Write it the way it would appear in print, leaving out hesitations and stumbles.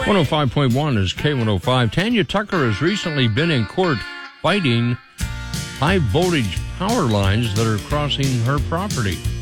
105.1 is K105. Tanya Tucker has recently been in court fighting high voltage power lines that are crossing her property.